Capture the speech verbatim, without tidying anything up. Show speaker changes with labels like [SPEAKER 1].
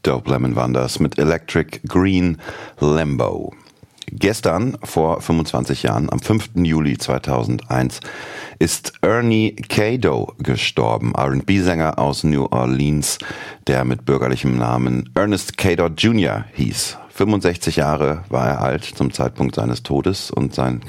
[SPEAKER 1] Dope Lemon Wonders mit Electric Green Lambo. Gestern, vor fünfundzwanzig Jahren, am fünften Juli zweitausendeins, ist Ernie Caddo gestorben, R and B-Sänger aus New Orleans, der mit bürgerlichem Namen Ernest Caddo Junior hieß. fünfundsechzig Jahre war er alt zum Zeitpunkt seines Todes und sein